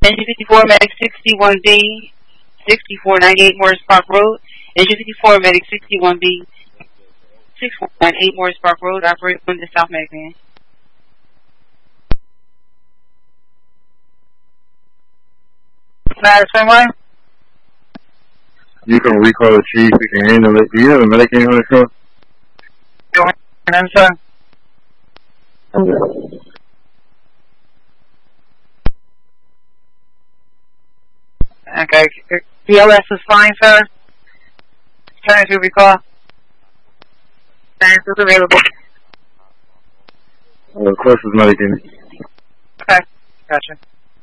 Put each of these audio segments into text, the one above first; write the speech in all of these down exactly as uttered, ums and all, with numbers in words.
Engine fifty-four, Medic sixty-one B, sixty-four ninety-eight Morris Park Road. Engine fifty-four, Medic sixty-one B, sixty-four ninety-eight Morris Park Road, operating on the South Medic. Someone? You can recall the chief, you can handle it. Do you have a medic in the car? I'm sorry. Okay. B L S is fine, sir. Turn to recall. Thanks, it's available. Uh, of course, it's medic in. Okay, gotcha.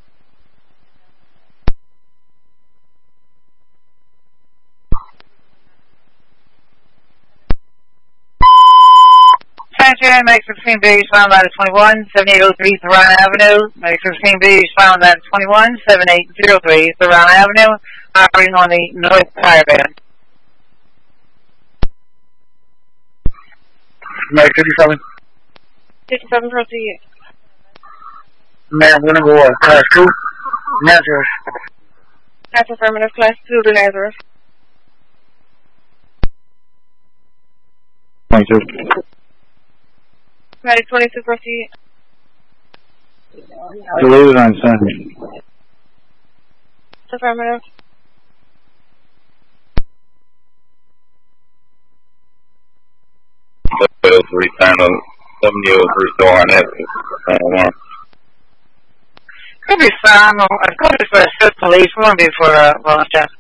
Attention, Medic sixteen B, found at twenty-one, seventy-eight oh three Savannah Avenue. Medic sixteen B, found at twenty-one, seventy-eight oh three Savannah Avenue, operating on the North Tire Band. Medic fifty-seven. fifty-seven, proceed. Man, I'm gonna go uh, class two, Nazareth. That's affirmative, class two to Nazareth. twenty-two. Medic twenty-two, proceed. Deleted on Sunday. Affirmative. three channel seventy oh three store on that. Could be some, uh, could be for assist police, won't be for, uh, volunteer.